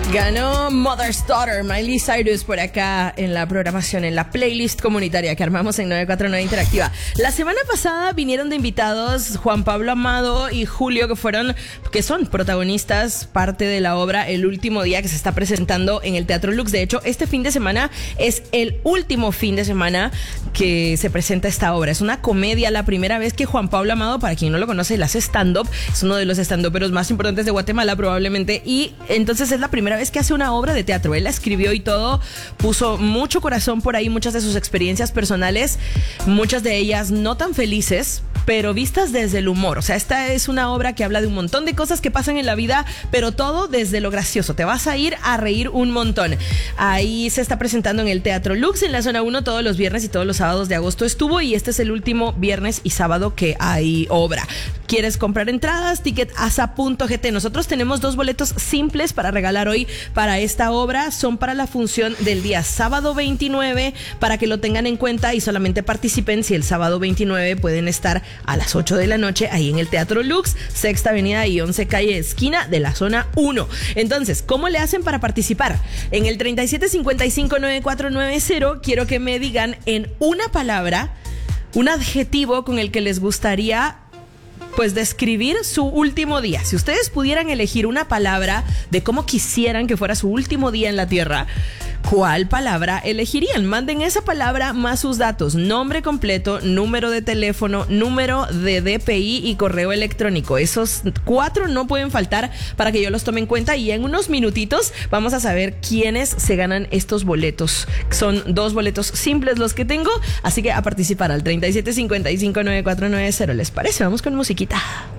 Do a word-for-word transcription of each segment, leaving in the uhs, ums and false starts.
Ganó Mother's Daughter, Miley Cyrus, por acá en la programación, en la playlist comunitaria que armamos en nueve cuatro nueve Interactiva. La semana pasada vinieron de invitados Juan Pablo Amado y Julio, que fueron, que son protagonistas, parte de la obra El Último Día, que se está presentando en el Teatro Lux. De hecho, este fin de semana es el último fin de semana que se presenta esta obra. Es una comedia, la primera vez que Juan Pablo Amado, para quien no lo conoce, él hace stand-up, es uno de los stand-uperos más importantes de Guatemala probablemente, y entonces es la primera vez que hace una obra de teatro. Él la escribió y todo, puso mucho corazón por ahí, muchas de sus experiencias personales, muchas de ellas no tan felices, pero vistas desde el humor. O sea, esta es una obra que habla de un montón de cosas que pasan en la vida, pero todo desde lo gracioso. Te vas a ir a reír un montón. Ahí se está presentando en el Teatro Lux, en la zona uno, todos los viernes y todos los sábados de agosto estuvo, y este es el último viernes y sábado que hay obra. ¿Quieres comprar entradas? ticket asa punto g t. Nosotros tenemos dos boletos simples para regalar hoy para esta obra. Son para la función del día sábado veintinueve, para que lo tengan en cuenta y solamente participen si el sábado veintinueve pueden estar a las ocho de la noche ahí en el Teatro Lux, Sexta Avenida y once Calle, esquina de la zona uno. Entonces, ¿cómo le hacen para participar? En el treinta y siete cincuenta y cinco noventa y cuatro noventa quiero que me digan en una palabra un adjetivo con el que les gustaría pues describir su último día. Si ustedes pudieran elegir una palabra de cómo quisieran que fuera su último día en la Tierra, ¿cuál palabra elegirían? Manden esa palabra más sus datos: nombre completo, número de teléfono, número de D P I y correo electrónico. Esos cuatro no pueden faltar para que yo los tome en cuenta, y en unos minutitos vamos a saber quiénes se ganan estos boletos. Son dos boletos simples los que tengo, así que a participar al treinta y siete cincuenta y cinco noventa y cuatro noventa. ¿Les parece? Vamos con musiquita.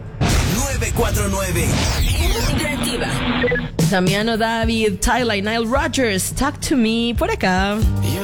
nueve cuatro nueve Interactiva. Damiano David, Tyler y Nile Rodgers, Talk to Me, por acá.